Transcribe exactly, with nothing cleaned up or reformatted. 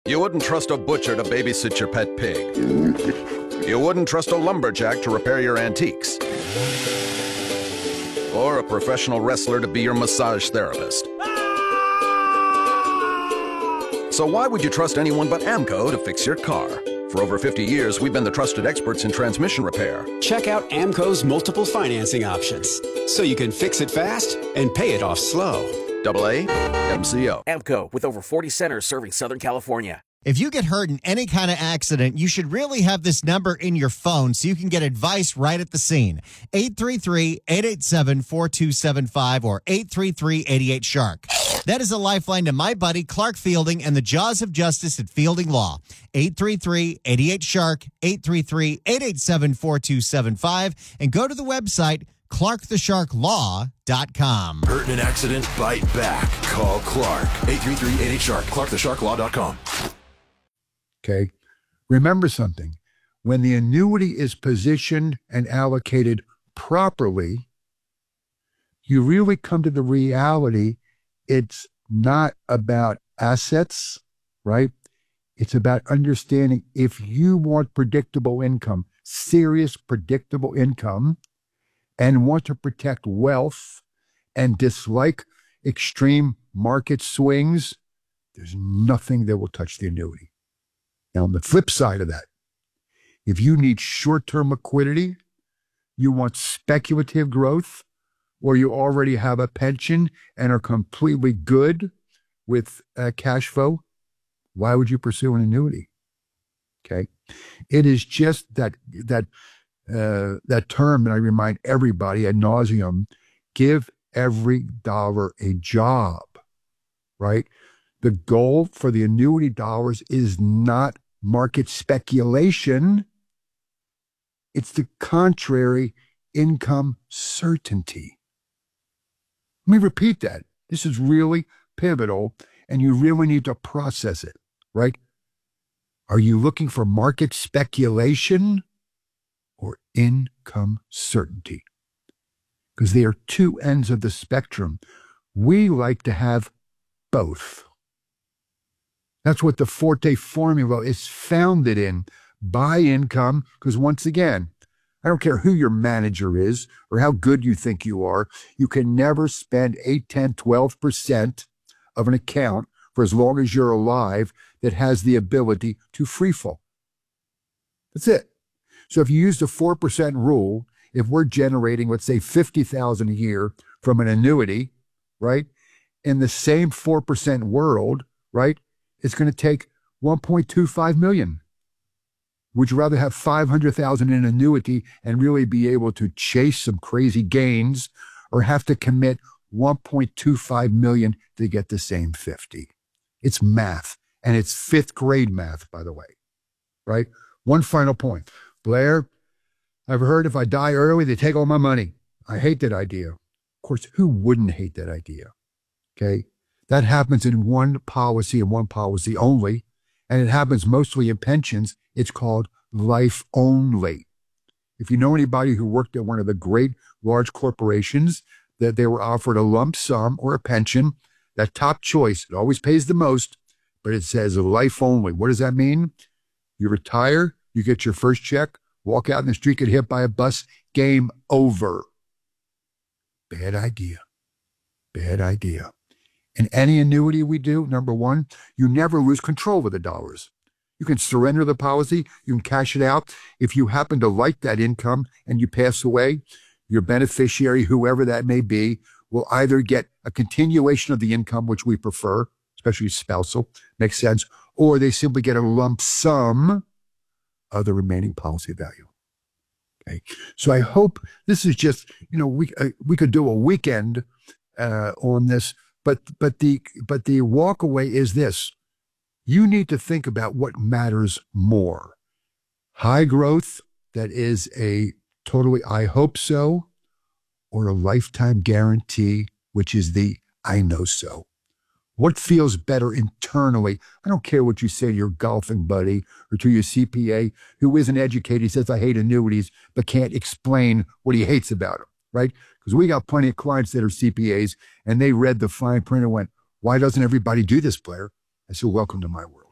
You wouldn't trust a butcher to babysit your pet pig. You wouldn't trust a lumberjack to repair your antiques. Or a professional wrestler to be your massage therapist. So why would you trust anyone but AMCO to fix your car? For over fifty years, we've been the trusted experts in transmission repair. Check out AMCO's multiple financing options, so you can fix it fast and pay it off slow. Double A M C O. AMCO, with over forty centers serving Southern California. If you get hurt in any kind of accident, you should really have this number in your phone so you can get advice right at the scene. eight three three, eight eight seven, four two seven five or eight three three, eight eight, shark. That is a lifeline to my buddy Clark Fielding and the Jaws of Justice at Fielding Law. eight three three, eight eight, shark, eight three three, eight eight seven, four two seven five, and go to the website clark the shark law dot com. Hurt in an accident? Bite back. Call Clark. eight three three, eight eight, shark. clark the shark law dot com. Okay. Remember something. When the annuity is positioned and allocated properly, you really come to the reality it's not about assets, right? It's about understanding if you want predictable income, serious predictable income, and want to protect wealth and dislike extreme market swings, there's nothing that will touch the annuity. Now, on the flip side of that, if you need short-term liquidity, you want speculative growth, or you already have a pension and are completely good with uh, cash flow, why would you pursue an annuity? Okay. It is just that, that, uh, that term that I remind everybody ad nauseum, give every dollar a job, right? The goal for the annuity dollars is not market speculation. It's the contrary, income certainty. Let me repeat that. This is really pivotal, and you really need to process it, right? Are you looking for market speculation or income certainty? Because they are two ends of the spectrum. We like to have both. That's what the Forte formula is founded in. Buy income, because once again, I don't care who your manager is or how good you think you are, you can never spend eight, ten, twelve percent of an account for as long as you're alive that has the ability to free fall. That's it. So if you use the four percent rule, if we're generating, let's say, fifty thousand dollars a year from an annuity, right, in the same four percent world, right, it's going to take one point two five million dollars. Would you rather have five hundred thousand dollars in annuity and really be able to chase some crazy gains, or have to commit one point two five million dollars to get the same fifty? It's math, and it's fifth grade math, by the way, right? One final point. Blair, I've heard if I die early, they take all my money. I hate that idea. Of course, who wouldn't hate that idea? Okay? That happens in one policy and one policy only, and it happens mostly in pensions. It's called life only. If you know anybody who worked at one of the great large corporations, that they were offered a lump sum or a pension, that top choice, it always pays the most, but it says life only. What does that mean? You retire, you get your first check, walk out in the street, get hit by a bus, game over. Bad idea. Bad idea. In any annuity we do, number one, you never lose control of the dollars. You can surrender the policy. You can cash it out. If you happen to like that income and you pass away, your beneficiary, whoever that may be, will either get a continuation of the income, which we prefer, especially spousal, makes sense, or they simply get a lump sum of the remaining policy value. Okay. So I hope this is just, you know, we uh, we could do a weekend uh, on this, but but the but the walk away is this. You need to think about what matters more. High growth that is a totally I hope so, or a lifetime guarantee, which is the I know so. What feels better internally? I don't care what you say to your golfing buddy or to your C P A who isn't educated. He says, I hate annuities, but can't explain what he hates about them, right? Because we got plenty of clients that are C P As, and they read the fine print and went, why doesn't everybody do this, Blair? I said, welcome to my world.